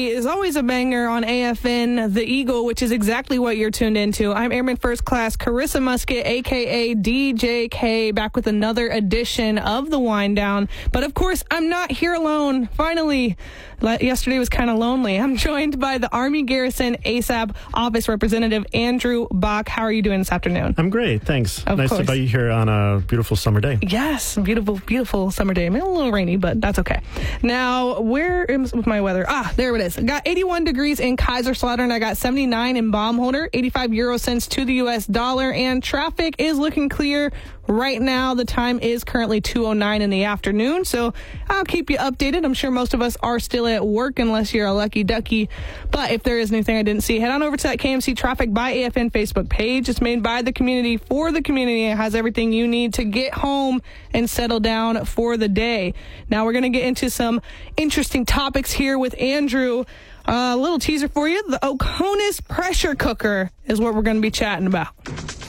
Is always a banger on AFN, The Eagle, which is exactly what you're tuned into. I'm Airman First Class Carissa Musket, a.k.a. DJK, back with another edition of The Wind Down. But, of course, I'm not here alone. Finally, yesterday was kind of lonely. I'm joined by the Army Garrison ASAP Office Representative Andrew Bach. How are you doing this afternoon? I'm great, thanks. Of nice course. to be here on a beautiful summer day. Yes, beautiful, beautiful summer day. I mean, a little rainy, but that's okay. Now, where is my weather? There it is. I got 81 degrees in Kaiserslautern. I got 79 in Baumholder, 85 euro cents to the U.S. dollar, and traffic is looking clear right now. The time is currently 2:09 in the afternoon, so I'll keep you updated. I'm sure most of us are still at work unless you're a lucky ducky, but if there is anything I didn't see, head on over to that KMC Traffic by AFN Facebook page. It's made by the community for the community. It has everything you need to get home and settle down for the day. Now we're going to get into some interesting topics here with Andrew. A little teaser for you. The Oconus pressure cooker is what we're going to be chatting about.